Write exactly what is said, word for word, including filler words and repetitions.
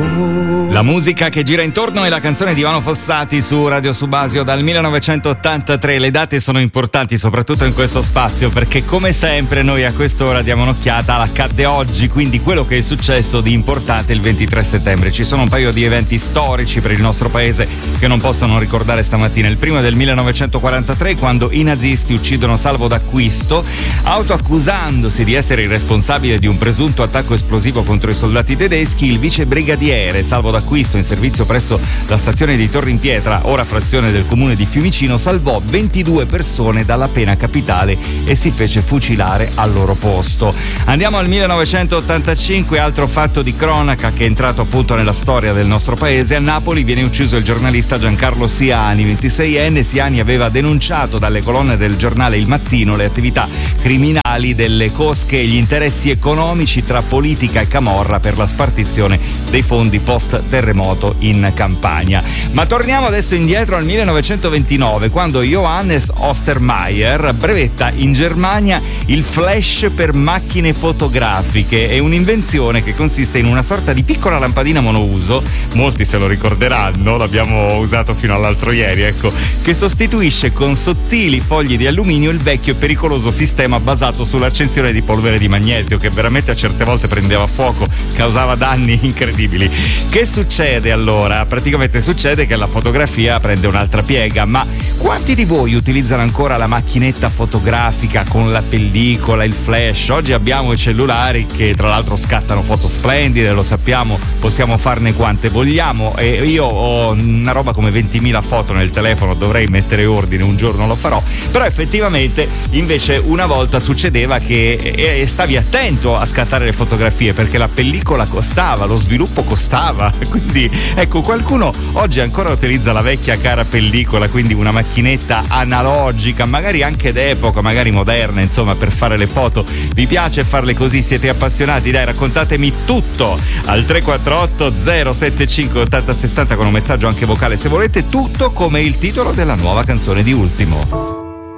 La musica che gira intorno è la canzone di Ivano Fossati su Radio Subasio dal millenovecentottantatré. Le date sono importanti soprattutto in questo spazio perché come sempre noi a quest'ora diamo un'occhiata all'accadde oggi, quindi quello che è successo di importante il ventitré settembre. Ci sono un paio di eventi storici per il nostro paese che non possono ricordare stamattina. Il primo è del millenovecentoquarantatré, quando i nazisti uccidono Salvo D'Acquisto, autoaccusandosi di essere il responsabile di un presunto attacco esplosivo contro i soldati tedeschi. Il vice brigadiere Salvo D'Acquisto, in servizio presso la stazione di Torrimpietra, ora frazione del comune di Fiumicino, salvò ventidue persone dalla pena capitale e si fece fucilare al loro posto. Andiamo al millenovecentottantacinque, altro fatto di cronaca che è entrato appunto nella storia del nostro paese. A Napoli viene ucciso il giornalista Giancarlo Siani, ventiseienne. Siani aveva denunciato dalle colonne del giornale Il Mattino le attività criminali delle cosche e gli interessi economici tra politica e camorra per la spartizione dei fondi post terremoto in Campania. Ma torniamo adesso indietro al millenovecentoventinove, quando Johannes Ostermeyer brevetta in Germania il flash per macchine fotografiche. È un'invenzione che consiste in una sorta di piccola lampadina monouso, molti se lo ricorderanno, l'abbiamo usato fino all'altro ieri, ecco, che sostituisce con sottili fogli di alluminio il vecchio e pericoloso sistema basato sull'accensione di polvere di magnesio, che veramente a certe volte prendeva fuoco, causava danni incredibili. Che succede allora? Praticamente succede che la fotografia prende un'altra piega. Ma quanti di voi utilizzano ancora la macchinetta fotografica con la pellicola, il flash? Oggi abbiamo i cellulari che tra l'altro scattano foto splendide, lo sappiamo, possiamo farne quante vogliamo, e io ho una roba come ventimila foto nel telefono, dovrei mettere ordine, un giorno lo farò. Però effettivamente invece una volta succedeva che stavi attento a scattare le fotografie perché la pellicola costava, lo sviluppo costava, quindi ecco, qualcuno oggi ancora utilizza la vecchia cara pellicola, quindi una macchinetta analogica, magari anche d'epoca, magari moderna, insomma, per fare le foto. Vi piace farle così? Siete appassionati? Dai, raccontatemi tutto al tre quattro otto zero sette cinque otto zero sei zero con un messaggio anche vocale se volete, tutto come il titolo della nuova canzone di Ultimo.